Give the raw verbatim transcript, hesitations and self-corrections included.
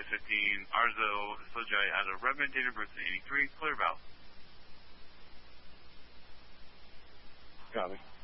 fifteen, Arzo, Sojai, out of Redmond, date of birth eighty-three, clear valve. Copy.